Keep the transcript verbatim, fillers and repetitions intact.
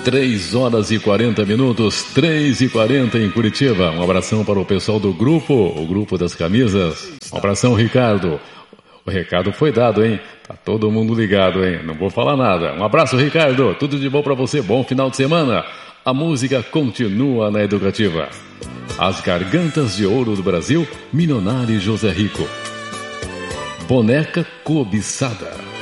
três horas e quarenta minutos, três e quarenta em Curitiba. Um abração para o pessoal do grupo, o grupo das camisas. Um abração, Ricardo. O recado foi dado, hein? Tá todo mundo ligado, hein? Não vou falar nada. Um abraço, Ricardo. Tudo de bom para você. Bom final de semana. A música continua na Educativa. As Gargantas de Ouro do Brasil, Milionário José Rico. Boneca Cobiçada.